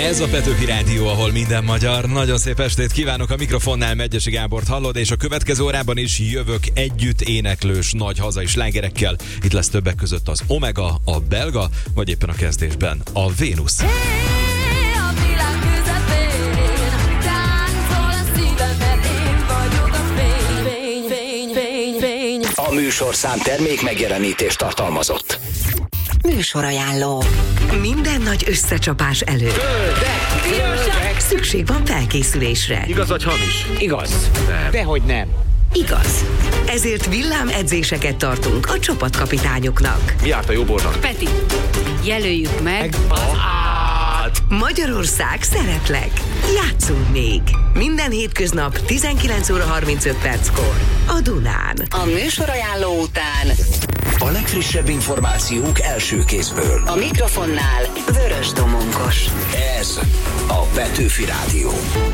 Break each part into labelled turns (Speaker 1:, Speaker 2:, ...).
Speaker 1: Ez a Petőfi Rádió, ahol minden magyar. Nagyon szép estét kívánok, a mikrofonnál Megyesi Gábort hallod, és a következő órában is jövök együtt éneklős nagy hazai slágerekkel. Itt lesz többek között az Omega, a Belga, vagy éppen a kezdésben a Vénusz.
Speaker 2: A műsorszám termék megjelenítést tartalmazott.
Speaker 3: Műsorajánló. Minden nagy összecsapás előtt. Szükség van felkészülésre.
Speaker 4: Igaz vagy hamis?
Speaker 5: Igaz.
Speaker 4: Nem.
Speaker 5: Dehogy nem.
Speaker 3: Igaz. Ezért villámedzéseket tartunk a csapatkapitányoknak.
Speaker 4: Mi járt a jóbornak?
Speaker 6: Peti, jelöljük meg
Speaker 3: Magyarország szeretlek. Játszunk még. Minden hétköznap 19 óra 35 perckor a Dunán.
Speaker 6: a műsorajánló után.
Speaker 2: A legfrissebb információk első kézből.
Speaker 6: A mikrofonnál Vörös Domonkos.
Speaker 2: Ez a Petőfi Rádió.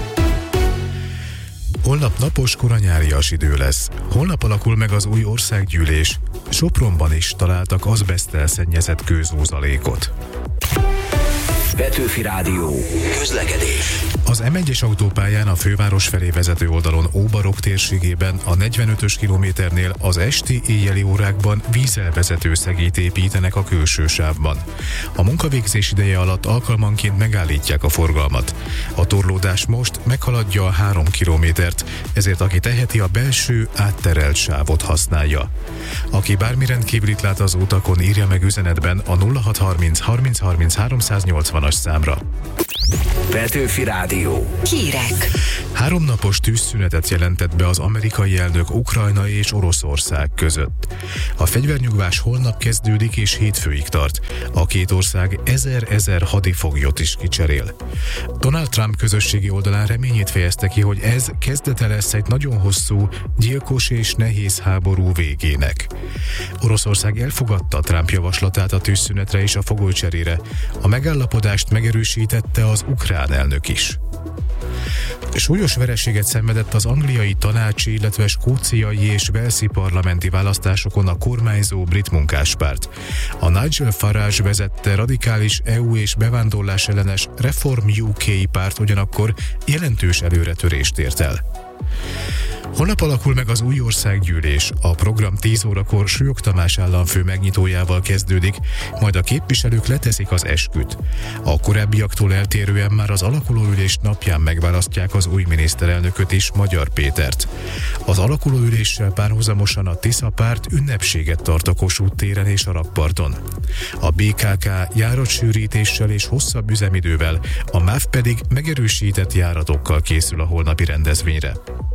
Speaker 7: Holnap napos, kora nyárias idő lesz. Holnap alakul meg az új országgyűlés. Sopronban is találtak azbeszttel szennyezett kőzózalékot.
Speaker 2: Petőfi Rádió. Közlekedés.
Speaker 7: Az M1-es autópályán a főváros felé vezető oldalon Óbarok térségében a 45-ös kilométernél az esti éjjeli órákban vízelvezető szegélyt építenek a külső sávban. A munkavégzés ideje alatt alkalmanként megállítják a forgalmat. A torlódás most meghaladja a 3 kilométert, ezért aki teheti, a belső átterelt sávot használja. Aki bármi rendkívülit lát az utakon, írja meg üzenetben a 0630 30 30 380-as számra.
Speaker 2: Petőfi Rádió.
Speaker 3: Hírek.
Speaker 7: 3 napos tűzszünetet jelentett be az amerikai elnök Ukrajna és Oroszország között. A fegyvernyugvás holnap kezdődik és hétfőig tart. A két ország 1000 hadifoglyot is kicserél. Donald Trump közösségi oldalán reményét fejezte ki, hogy ez kezdete lesz egy nagyon hosszú, gyilkos és nehéz háború végének. Oroszország elfogadta Trump javaslatát a tűzszünetre és a fogolycserére. A megállapodást megerősítette az ukrán elnök is. Súlyos vereséget szenvedett az angliai tanácsi, illetve skóciai és walesi parlamenti választásokon a kormányzó brit munkáspárt. A Nigel Farage vezette radikális EU és bevándorlás ellenes Reform UK párt ugyanakkor jelentős előretörést ért el. Holnap alakul meg az új országgyűlés. A program 10 órakor Súlyog Tamás államfő megnyitójával kezdődik, majd a képviselők leteszik az esküt. A korábbiaktól eltérően már az alakulóülés napján megválasztják az új miniszterelnököt is, Magyar Pétert. Az alakulóüléssel párhuzamosan a Tisza párt ünnepséget tart a Kossuth téren és a rakparton. A BKK járatsűrítéssel és hosszabb üzemidővel, a MÁV pedig megerősített járatokkal készül a holnapi rendezvényre.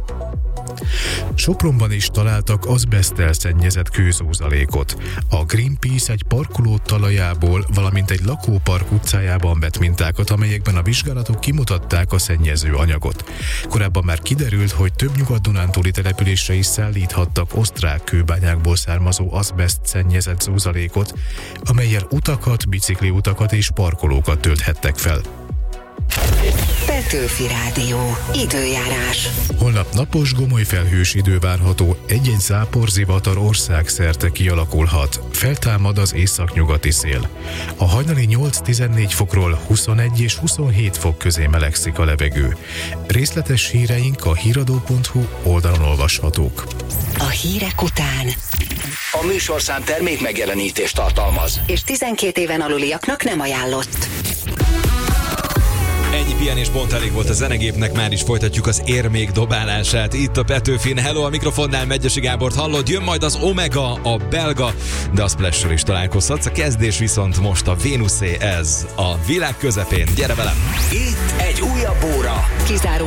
Speaker 7: Sopronban is találtak azbeszttel szennyezett kőzózalékot. A Greenpeace egy parkoló talajából, valamint egy lakópark utcájában vett mintákat, amelyekben a vizsgálatok kimutatták a szennyező anyagot. Korábban már kiderült, hogy több nyugat-dunántúli településre is szállíthattak osztrák kőbányákból származó azbeszt szennyezett zózalékot, amellyel utakat, bicikliutakat és parkolókat tölthettek fel.
Speaker 3: Petőfi Rádió. Időjárás.
Speaker 7: Holnap napos, gomoly felhős idő várható, egy-egy záporzivatar országszerte kialakulhat. Feltámad az északnyugati szél. A hajnali 8-14 fokról 21 és 27 fok közé melegszik a levegő. Részletes híreink a híradó.hu oldalon olvashatók.
Speaker 3: A hírek után.
Speaker 2: A műsorszám termék megjelenítést tartalmaz.
Speaker 3: És 12 éven aluliaknak nem ajánlott.
Speaker 1: Ennyi pihenés pont elég volt a zenegépnek, már is folytatjuk az érmék dobálását. Itt a Petőfin. Hello, a mikrofonnál Megyesi Gábort hallod, jön majd az Omega, a Belga, de a Splash-sel is találkozhatsz. A kezdés viszont most a Vénuszé, ez a világ közepén. Gyere velem!
Speaker 2: Itt egy újabb óra.
Speaker 3: Kizárólag